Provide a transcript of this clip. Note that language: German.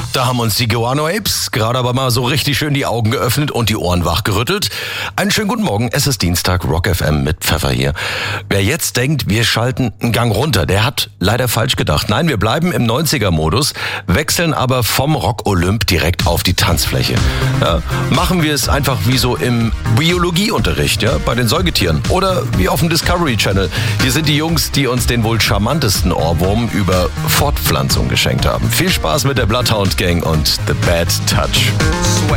da haben uns die Guano Apes gerade aber mal so richtig schön die Augen geöffnet und die Ohren wachgerüttelt. Einen schönen guten Morgen, es ist Dienstag, Rock FM mit Pfeffer hier. Wer jetzt denkt, wir schalten einen Gang runter, der hat leider falsch gedacht. Nein, wir bleiben im 90er-Modus, wechseln aber vom Rock-Olymp direkt auf die Tanzfläche. Ja, machen wir es einfach wie so im Biologieunterricht, ja, bei den Säugetieren oder wie auf dem Discovery Channel. Hier sind die Jungs, die uns den wohl charmantesten Ohrwurm über Fortpflanzung geschenkt haben. Viel Spaß mit der Bloodhound Gang und The Bad Touch.